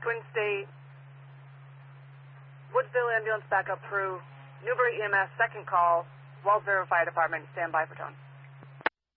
Twin State, Woodsville Ambulance Backup Crew, Newbury EMS, second call, Wellsboro Fire Department, stand by for tone.